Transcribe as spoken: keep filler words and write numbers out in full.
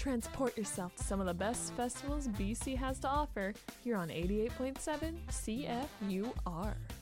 Transport yourself to some of the best festivals B C has to offer here on eighty-eight point seven C F U R.